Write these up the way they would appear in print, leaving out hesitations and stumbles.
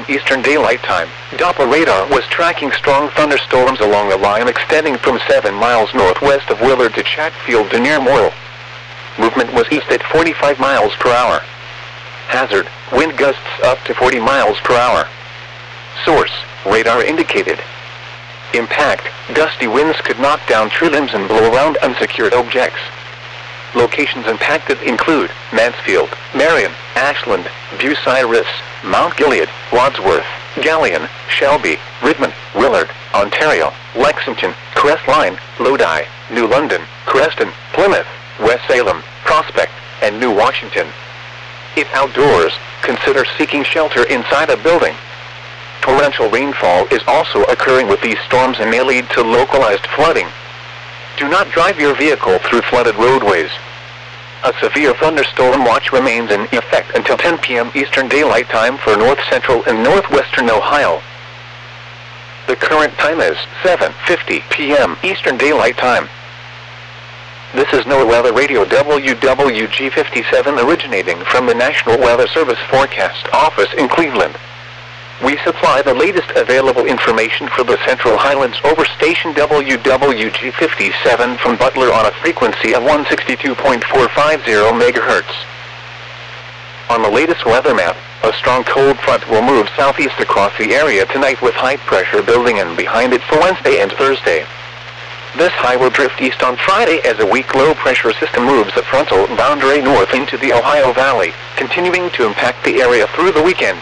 Eastern Daylight Time, Doppler radar was tracking strong thunderstorms along a line extending from 7 miles northwest of Willard to Chatfield to near Morrill. Movement was east at 45 miles per hour. Hazard, wind gusts up to 40 miles per hour. Source, radar indicated. Impact, gusty winds could knock down tree limbs and blow around unsecured objects. Locations impacted include Mansfield, Marion, Ashland, Bucyrus, Mount Gilead, Wadsworth, Galion, Shelby, Redmond, Willard, Ontario, Lexington, Crestline, Lodi, New London, Creston, Plymouth, West Salem, Prospect, and New Washington. If outdoors, consider seeking shelter inside a building. Torrential rainfall is also occurring with these storms and may lead to localized flooding. Do not drive your vehicle through flooded roadways. A severe thunderstorm watch remains in effect until 10 p.m. Eastern Daylight Time for north central and northwestern Ohio. The current time is 7:50 p.m. Eastern Daylight Time. This is NOAA Weather Radio WWG57 originating from the National Weather Service Forecast Office in Cleveland. We supply the latest available information for the Central Highlands over station WWG57 from Butler on a frequency of 162.450 MHz. On the latest weather map, a strong cold front will move southeast across the area tonight with high pressure building in behind it for Wednesday and Thursday. This high will drift east on Friday as a weak low-pressure system moves the frontal boundary north into the Ohio Valley, continuing to impact the area through the weekend.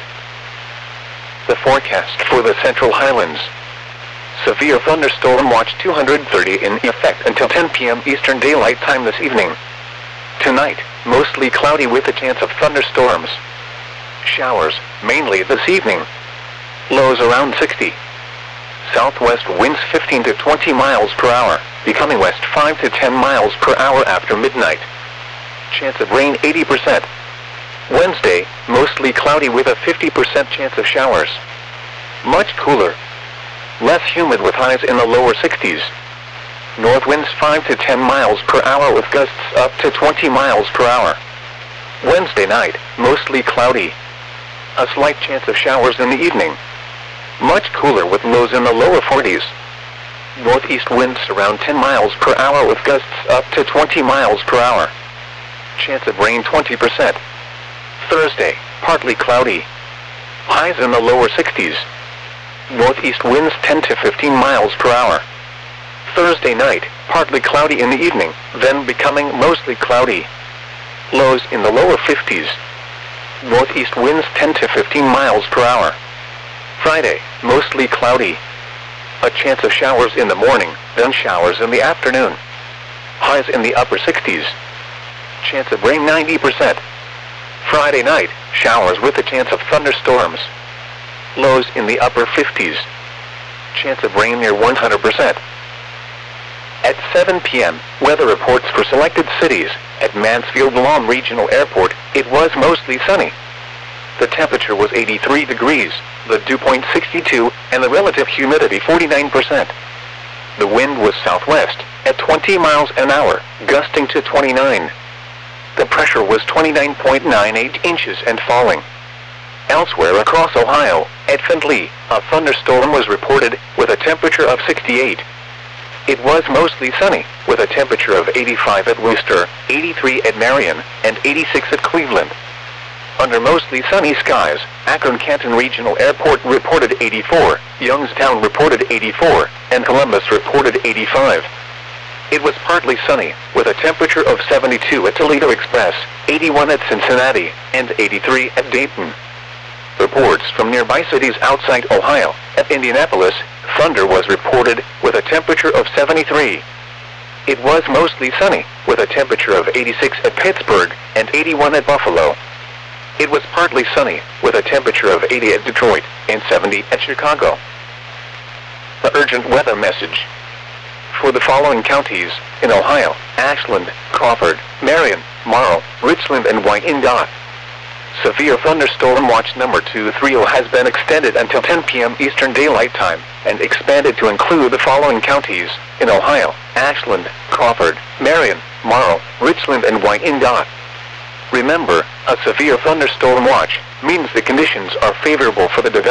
The forecast for the Central Highlands. Severe thunderstorm watch 230 in effect until 10 p.m. Eastern Daylight Time this evening. Tonight, mostly cloudy with a chance of thunderstorms. Showers, mainly this evening. Lows around 60. Southwest winds 15 to 20 miles per hour, becoming west 5 to 10 miles per hour after midnight. Chance of rain 80%. Wednesday, mostly cloudy with a 50% chance of showers. Much cooler. Less humid with highs in the lower 60s. North winds 5 to 10 miles per hour with gusts up to 20 miles per hour. Wednesday night, mostly cloudy. A slight chance of showers in the evening. Much cooler with lows in the lower 40s. Northeast winds around 10 miles per hour with gusts up to 20 miles per hour. Chance of rain 20%. Thursday, partly cloudy. Highs in the lower 60s. Northeast winds 10 to 15 miles per hour. Thursday night, partly cloudy in the evening, then becoming mostly cloudy. Lows in the lower 50s. Northeast winds 10 to 15 miles per hour. Friday, mostly cloudy. A chance of showers in the morning, then showers in the afternoon. Highs in the upper 60s. Chance of rain 90%. Friday night, showers with a chance of thunderstorms. Lows in the upper 50s. Chance of rain near 100%. At 7 p.m., weather reports for selected cities. At Mansfield Lawn Regional Airport, it was mostly sunny. The temperature was 83 degrees, the dew point 62, and the relative humidity 49%. The wind was southwest, at 20 miles an hour, gusting to 29. The pressure was 29.98 inches and falling. Elsewhere across Ohio, at Findlay, a thunderstorm was reported with a temperature of 68. It was mostly sunny, with a temperature of 85 at Worcester, 83 at Marion, and 86 at Cleveland. Under mostly sunny skies, Akron-Canton Regional Airport reported 84, Youngstown reported 84, and Columbus reported 85. It was partly sunny, with a temperature of 72 at Toledo Express, 81 at Cincinnati, and 83 at Dayton. Reports from nearby cities outside Ohio. At Indianapolis, thunder was reported with a temperature of 73. It was mostly sunny, with a temperature of 86 at Pittsburgh and 81 at Buffalo. It was partly sunny, with a temperature of 80 at Detroit and 70 at Chicago. The urgent weather message. For the following counties in Ohio: Ashland, Crawford, Marion, Morrill, Richland, and Wyandotte. Severe thunderstorm watch number 230 has been extended until 10 p.m. Eastern Daylight Time and expanded to include the following counties in Ohio: Ashland, Crawford, Marion, Morrill, Richland, and Wyandotte. Remember, a severe thunderstorm watch means the conditions are favorable for the development